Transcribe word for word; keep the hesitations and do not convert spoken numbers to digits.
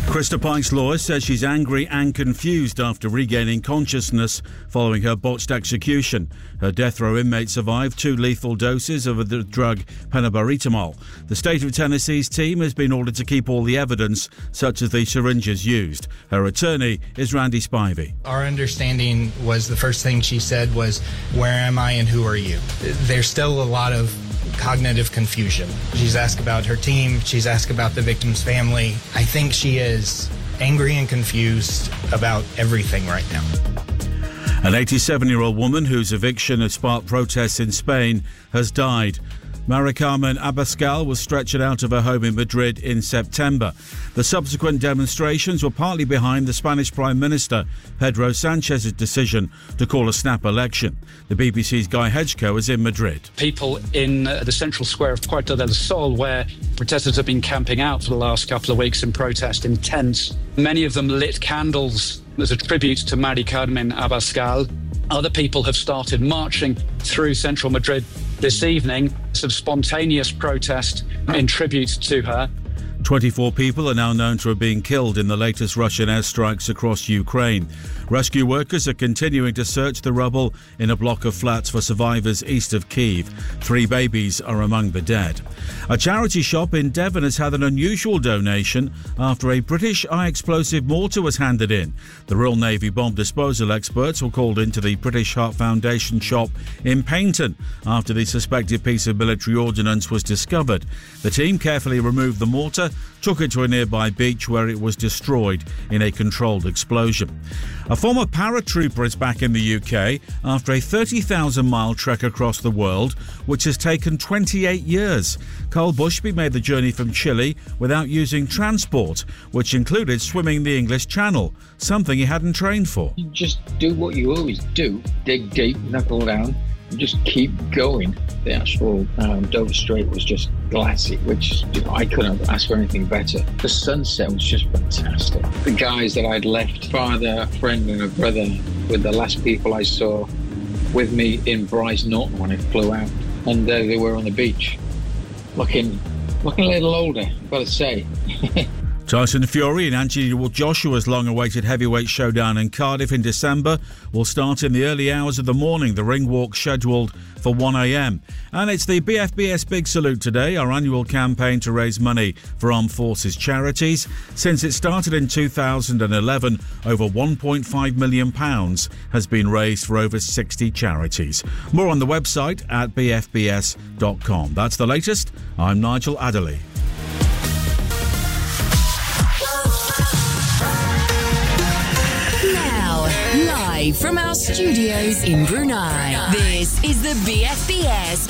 Krista Pike's lawyer says she's angry and confused after regaining consciousness following her botched execution. Her death row inmate survived two lethal doses of the drug pentobarbital. The state of Tennessee's team has been ordered to keep all the evidence, such as the syringes used. Her attorney is Randy Spivey. Our understanding was the first thing she said was, "Where am I and who are you?" There's still a lot of cognitive confusion. She's asked about her team. She's asked about the victim's family. I think she is angry and confused about everything right now. An eighty-seven-year-old woman whose eviction has sparked protests in Spain has died. Mari Carmen Abascal was stretchered out of her home in Madrid in September. The subsequent demonstrations were partly behind the Spanish Prime Minister Pedro Sanchez's decision to call a snap election. The B B C's Guy Hedgecoe is in Madrid. People in uh, the central square of Puerta del Sol, where protesters have been camping out for the last couple of weeks in protest in tents. Many of them lit candles as a tribute to Mari Carmen Abascal. Other people have started marching through central Madrid this evening, some spontaneous protest in tribute to her. twenty-four people are now known to have been killed in the latest Russian airstrikes across Ukraine. Rescue workers are continuing to search the rubble in a block of flats for survivors east of Kyiv. Three babies are among the dead. A charity shop in Devon has had an unusual donation after a British high-explosive mortar was handed in. The Royal Navy bomb disposal experts were called into the British Heart Foundation shop in Paignton after the suspected piece of military ordnance was discovered. The team carefully removed the mortar, took it to a nearby beach where it was destroyed in a controlled explosion. A former paratrooper is back in the U K after a thirty thousand mile trek across the world, which has taken twenty-eight years. Carl Bushby made the journey from Chile without using transport, which included swimming the English Channel, something he hadn't trained for. You just do what you always do, dig deep, knuckle down, and just keep going. The actual um, Dover Strait was just glassy, which, you know, I couldn't ask for anything better. The sunset was just fantastic. The guys that I'd left, father, a friend and a brother, were the last people I saw with me in Bryce Norton when I flew out. And there they were on the beach, looking, looking a little older, I've got to say. Tyson Fury and Anthony Joshua's long-awaited heavyweight showdown in Cardiff in December will start in the early hours of the morning. The ring walk scheduled for one a.m. And it's the B F B S Big Salute today, our annual campaign to raise money for armed forces charities. Since it started in two thousand eleven, over one point five million pounds has been raised for over sixty charities. More on the website at b f b s dot com. That's the latest. I'm Nigel Adderley. Live from our studios in Brunei, this is the B F B S